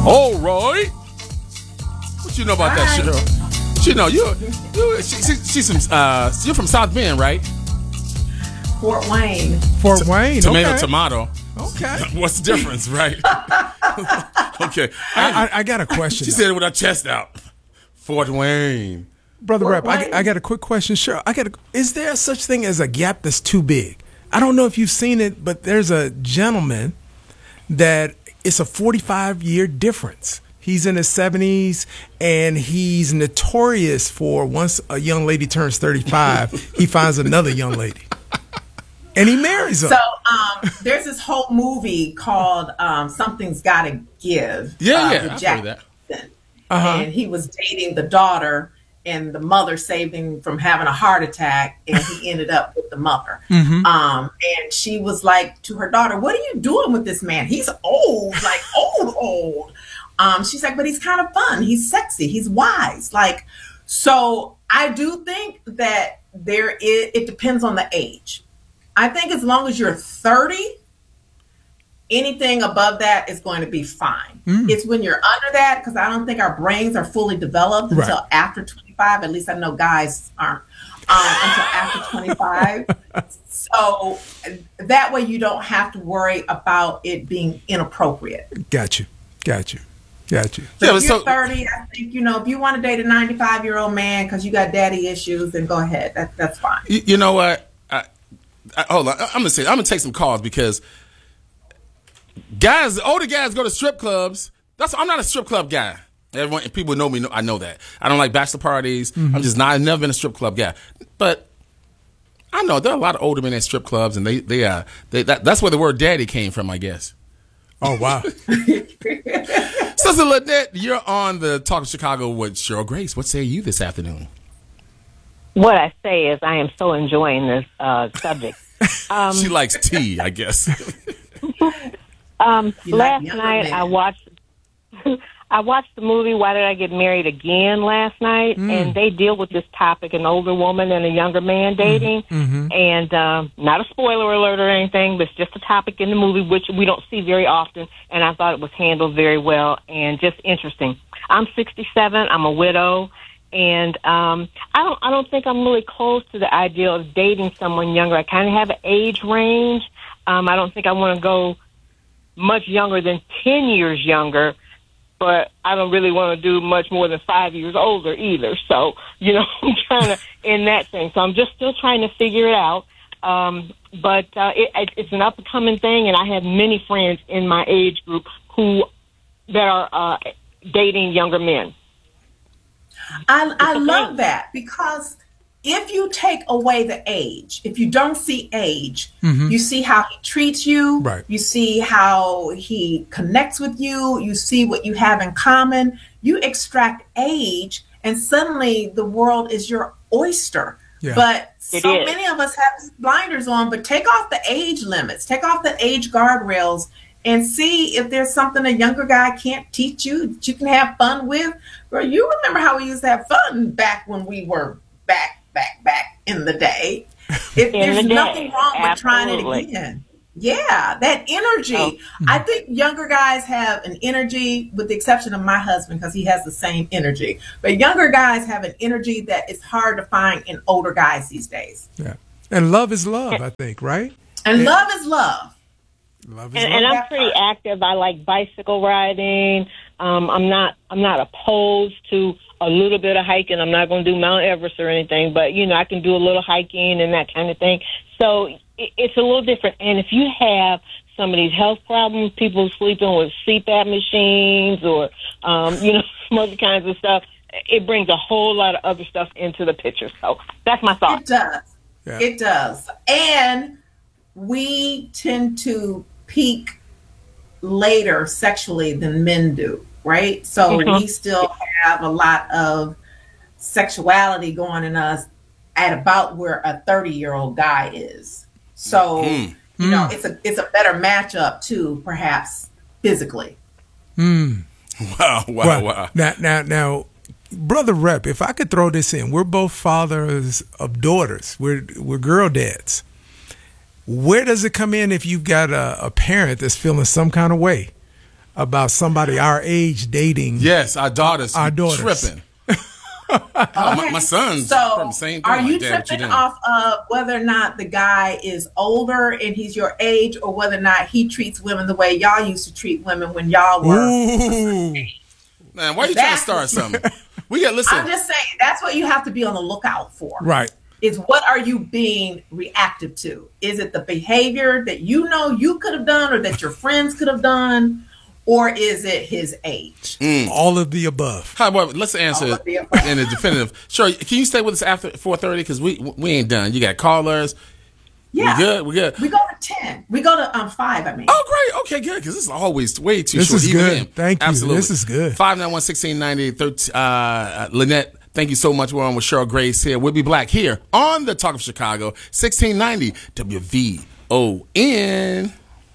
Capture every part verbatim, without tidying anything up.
All right. What you know about that, Cheryl? She know you. You. She, she, she's from. Uh, you're from South Bend, right? Fort Wayne. Fort T- Wayne. Tomato, okay. tomato. Okay. What's the difference, right? Okay. I, I, I got a question. She though. said it with her chest out. Fort Wayne. Brother Fort Rep, I, Wayne. I got a quick question. Sure. I got. A, is there such thing as a gap that's too big? I don't know if you've seen it, but there's a gentleman that it's a forty-five year difference. He's in his seventies, and he's notorious for once a young lady turns thirty-five, he finds another young lady, and he marries her. So um, there's this whole movie called um, Something's Gotta Give. Yeah, uh, yeah, with I've Jack heard that. Nicholson. Uh-huh. And he was dating the daughter, and the mother saved him from having a heart attack, and he ended up with the mother. Mm-hmm. Um, and she was like to her daughter, "What are you doing with this man? He's old, like old, old." Um, she's like, "But he's kind of fun. He's sexy. He's wise." Like, so I do think that there is, it depends on the age. I think as long as you're thirty, anything above that is going to be fine. Mm. It's when you're under that, because I don't think our brains are fully developed Right. until after twenty-five. At least I know guys aren't um, until after twenty-five. So that way you don't have to worry about it being inappropriate. Got you. Got you. Got you. But Yeah, if but you're so- thirty, I think, you know, if you want to date a ninety-five-year-old man because you got daddy issues, then go ahead. That, that's fine. You, you know what? I, I, hold on. I'm gonna say. I'm gonna take some calls because guys, older guys go to strip clubs. That's. I'm not a strip club guy. Everyone, people know me. Know, I know that. I don't like bachelor parties. Mm-hmm. I'm just not. I've never been a strip club guy. But I know there are a lot of older men at strip clubs, and they they uh they that, that's where the word daddy came from, I guess. Oh wow. Sister Lynette, you're on the Talk of Chicago with Cheryl Grace. What say you this afternoon? What I say is I am so enjoying this uh, subject. Um, She likes tea, I guess. um, You like last younger night men. I watched I watched the movie Why Did I Get Married Again last night, Mm. and they deal with this topic, an older woman and a younger man dating. Mm-hmm. And um, not a spoiler alert or anything, but it's just a topic in the movie which we don't see very often, and I thought it was handled very well and just interesting. I'm sixty-seven. I'm a widow. And um, I don't, I don't think I'm really close to the idea of dating someone younger. I kind of have an age range. Um, I don't think I want to go much younger than ten years younger, but I don't really want to do much more than five years older either. So, you know, I'm trying to, in that thing. So I'm just still trying to figure it out. Um, but uh, it, it's an up and coming thing, and I have many friends in my age group who that are uh, dating younger men. I, I okay. love that, because if you take away the age, if you don't see age, Mhm. you see how he treats you, Right. you see how he connects with you, you see what you have in common, you extract age, and suddenly the world is your oyster. Yeah. But It so is. many of us have these blinders on, but take off the age limits, take off the age guardrails, and see if there's something a younger guy can't teach you that you can have fun with. Girl, you remember how we used to have fun back when we were back, back, back in the day. If In there's the day, nothing wrong with trying it absolutely. again. Yeah, that energy. Oh. I think younger guys have an energy, with the exception of my husband, because he has the same energy. But younger guys have an energy that is hard to find in older guys these days. Yeah. And love is love, I think, right? And Yeah. love is love. Love is And, love. and I'm pretty active. I like bicycle riding. Um, I'm not. I'm not opposed to a little bit of hiking. I'm not going to do Mount Everest or anything, but you know, I can do a little hiking and that kind of thing. So it, it's a little different. And if you have some of these health problems, people sleeping with C PAP machines or um, you know, some other kinds of stuff, it brings a whole lot of other stuff into the picture. So that's my thought. It does. Yeah. It does. And we tend to peak later sexually than men do, right? So Mhm. we still have a lot of sexuality going in us at about where a thirty-year-old guy is. So, Mm. you know, Mm. it's a it's a better matchup too, perhaps physically. Mm. Wow, wow, Well, wow. Now, now, now, Brother Rep, if I could throw this in, we're both fathers of daughters. We're we're girl dads. Where does it come in if you've got a, a parent that's feeling some kind of way about somebody our age dating. Yes, our daughters. Our daughters. Tripping. Oh, my, my son's so from the same thing. are you like, Dad, tripping you off of whether or not the guy is older and he's your age, or whether or not he treats women the way y'all used to treat women when y'all were? Ooh. Man, why are you trying to start something? We got listen. I'm just saying that's what you have to be on the lookout for. Right. Is what are you being reactive to? Is it the behavior that you know you could have done or that your friends could have done? Or is it his age? Mm. All of the above. How about let's answer in a definitive. Sure, can you stay with us after four thirty? Because we we ain't done. You got callers. Yeah, we good. We good. We go to ten. We go to um five. I mean. Oh, great. Okay, good. Because this is always way too this short. This is even good. in. Thank you. Absolutely. This is good. Five nine one sixteen ninety. Uh, Lynette. Thank you so much. We're on with Cheryl Grace here. We'll be black here on the Talk of Chicago, sixteen ninety W V O N.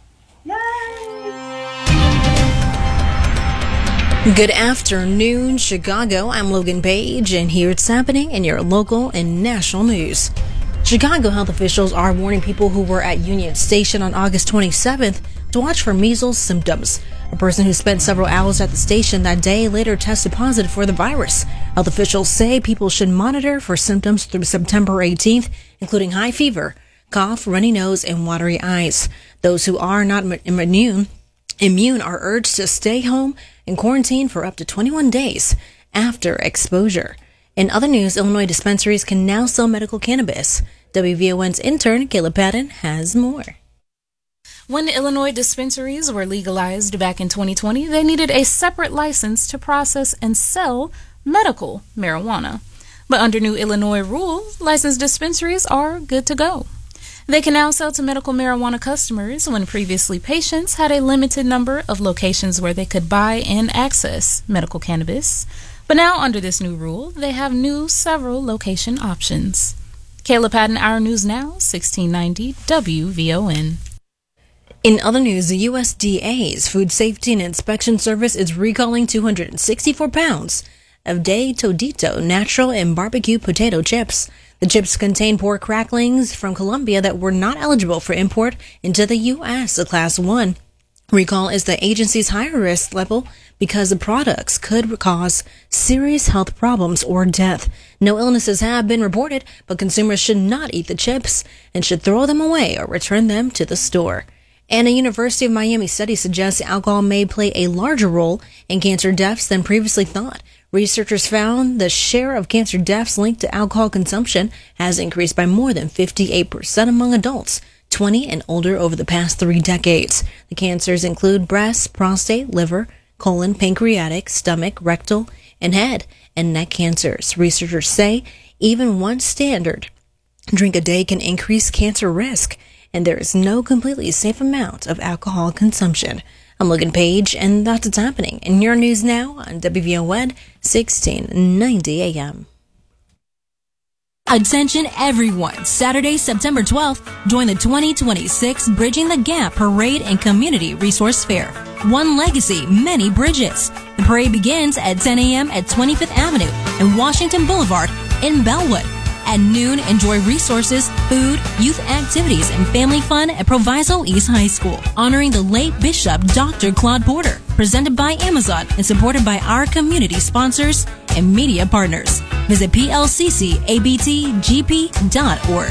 Good afternoon, Chicago. I'm Logan Page, and here it's happening in your local and national news. Chicago health officials are warning people who were at Union Station on August twenty-seventh to watch for measles symptoms. A person who spent several hours at the station that day later tested positive for the virus. Health officials say people should monitor for symptoms through September eighteenth, including high fever, cough, runny nose, and watery eyes. Those who are not immune Immune are urged to stay home and quarantine for up to twenty-one days after exposure. In other news, Illinois dispensaries can now sell medical cannabis. W V O N's intern, Caleb Patton, has more. When Illinois dispensaries were legalized back in twenty twenty, they needed a separate license to process and sell medical marijuana. But under new Illinois rules, licensed dispensaries are good to go. They can now sell to medical marijuana customers when previously patients had a limited number of locations where they could buy and access medical cannabis. But now, under this new rule, they have new several location options. Kayla Patton, Our News Now, sixteen ninety W V O N. In other news, the U S D A's Food Safety and Inspection Service is recalling two hundred sixty-four pounds of De Todito natural and barbecue potato chips. The chips contain pork cracklings from Colombia that were not eligible for import into the U S, a Class one. Recall is the agency's higher risk level because the products could cause serious health problems or death. No illnesses have been reported, but consumers should not eat the chips and should throw them away or return them to the store. And a University of Miami study suggests alcohol may play a larger role in cancer deaths than previously thought. Researchers found the share of cancer deaths linked to alcohol consumption has increased by more than fifty-eight percent among adults twenty and older over the past three decades. The cancers include breast, prostate, liver, colon, pancreatic, stomach, rectal, and head and neck cancers. Researchers say even one standard drink a day can increase cancer risk, and there is no completely safe amount of alcohol consumption. I'm Logan Page, and that's what's happening in your news now on W V O N sixteen ninety A M. Attention everyone, Saturday, September twelfth, join the twenty twenty-six Bridging the Gap Parade and Community Resource Fair. One legacy, many bridges. The parade begins at ten a.m. at twenty-fifth Avenue and Washington Boulevard in Bellwood. At noon, enjoy resources, food, youth activities, and family fun at Proviso East High School, honoring the late Bishop Doctor Claude Porter, presented by Amazon and supported by our community sponsors and media partners. Visit P L C C A B T G P dot org.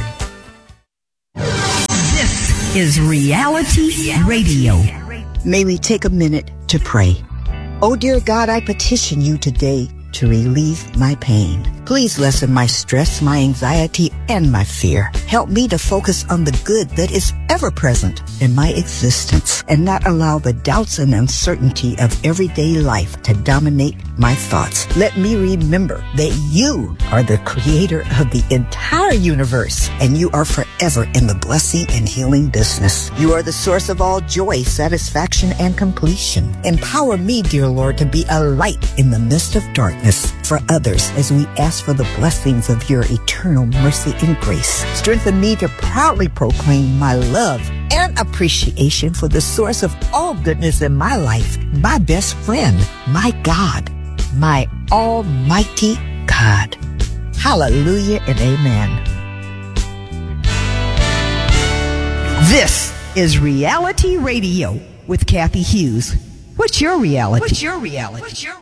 This is Reality Radio. May we take a minute to pray. Oh, dear God, I petition you today to relieve my pain. Please lessen my stress, my anxiety, and my fear. Help me to focus on the good that is ever present in my existence and not allow the doubts and uncertainty of everyday life to dominate my thoughts. Let me remember that you are the creator of the entire universe and you are forever in the blessing and healing business. You are the source of all joy, satisfaction, and completion. Empower me, dear Lord, to be a light in the midst of darkness for others as we ask for the blessings of your eternal mercy and grace. Strengthen me to proudly proclaim my love and appreciation for the source of all goodness in my life, my best friend, my God, my almighty God. Hallelujah and amen. This is Reality Radio with Kathy Hughes. What's your reality? What's your reality? What's your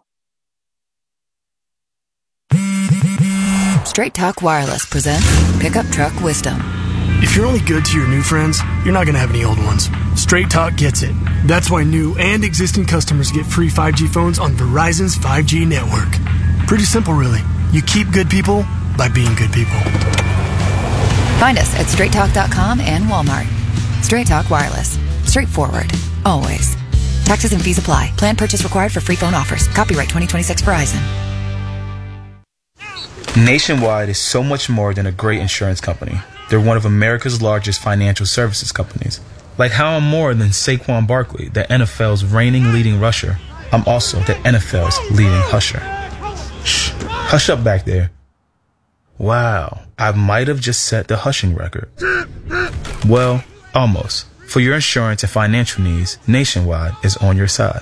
Straight Talk Wireless presents Pickup Truck Wisdom. If you're only good to your new friends, you're not going to have any old ones. Straight Talk gets it. That's why new and existing customers get free five G phones on Verizon's five G network. Pretty simple, really. You keep good people by being good people. Find us at straight talk dot com and Walmart. Straight Talk Wireless. Straightforward. Always. Taxes and fees apply. Plan purchase required for free phone offers. Copyright twenty twenty-six Verizon. Nationwide is so much more than a great insurance company. They're one of America's largest financial services companies. Like how I'm more than Saquon Barkley, the N F L's reigning leading rusher. I'm also the N F L's leading husher. Shh, hush up back there. Wow, I might have just set the hushing record. Well, almost. For your insurance and financial needs, Nationwide is on your side.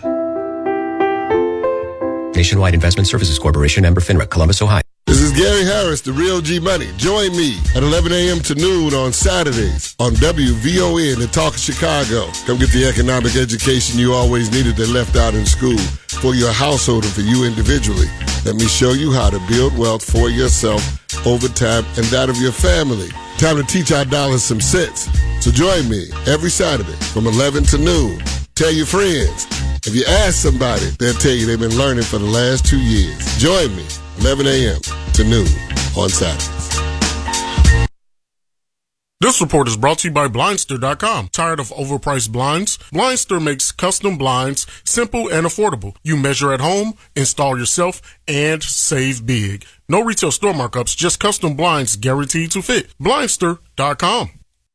Nationwide Investment Services Corporation, member FINRA, Columbus, Ohio. This is Gary Harris, the Real G Money. Join me at eleven a.m. to noon on Saturdays on W V O N, the Talk of Chicago. Come get the economic education you always needed that left out in school for your household and for you individually. Let me show you how to build wealth for yourself over time and that of your family. Time to teach our dollars some sense. So join me every Saturday from eleven to noon. Tell your friends. If you ask somebody, they'll tell you they've been learning for the last two years. Join me, eleven a.m. to noon on Saturdays. This report is brought to you by Blindster dot com. Tired of overpriced blinds? Blindster makes custom blinds simple and affordable. You measure at home, install yourself, and save big. No retail store markups, just custom blinds guaranteed to fit. Blindster dot com.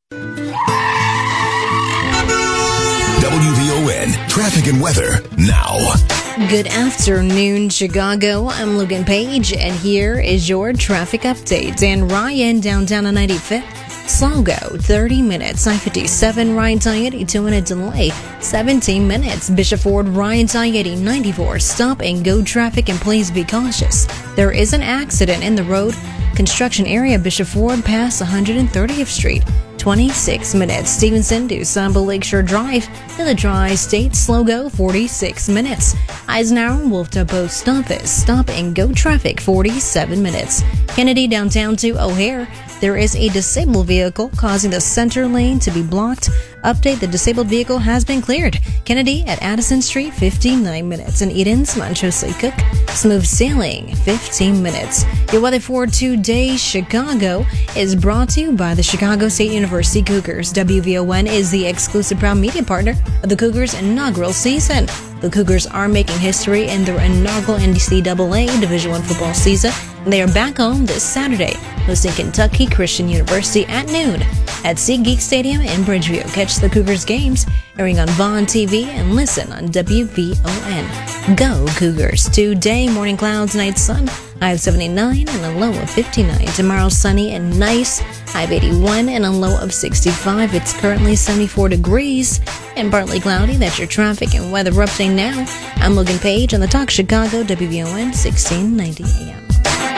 W V O N Traffic and Weather now. Good afternoon, Chicago. I'm Logan Page, and here is your traffic update. Dan Ryan, downtown on ninety-fifth. Slow go, thirty minutes. I fifty-seven, Ryan eighty, two-minute delay, seventeen minutes. Bishop Ford, Ryan eighty, ninety-four. Stop and go traffic, and please be cautious. There is an accident in the road. Construction area, Bishop Ford, past one hundred thirtieth Street. twenty-six minutes. Stevenson to Sambo Lakeshore Drive to the Tri-State. Slow go, forty-six minutes. Eisenhower, Wolf to Post Office. Stop and go traffic, forty-seven minutes. Kennedy downtown to O'Hare. There is a disabled vehicle causing the center lane to be blocked. Update, the disabled vehicle has been cleared. Kennedy at Addison Street, fifty-nine minutes. In Eden's, Manchester Cook, smooth sailing, fifteen minutes. Your weather for today, Chicago, is brought to you by the Chicago State University Cougars. W V O N is the exclusive proud media partner of the Cougars' inaugural season. The Cougars are making history in their inaugural N C double A Division I football season. They are back home this Saturday, hosting Kentucky Christian University at noon at SeatGeek Stadium in Bridgeview. Catch the Cougars games airing on Vaughn T V and listen on W V O N. Go Cougars! Today, morning clouds, night sun, high of seventy-nine and a low of fifty-nine. Tomorrow, sunny and nice, high of eighty-one and a low of sixty-five. It's currently seventy-four degrees and partly cloudy. That's your traffic and weather update now. I'm Logan Page on the Talk Chicago, W V O N, sixteen ninety A M.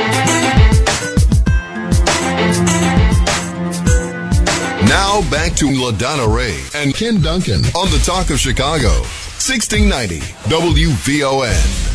Now back to LaDonna Ray and Ken Duncan on the Talk of Chicago, sixteen ninety W V O N.